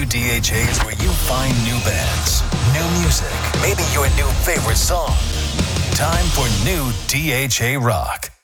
DHA is where you find new bands, new music, maybe your new favorite song. Time for new DHA Rock.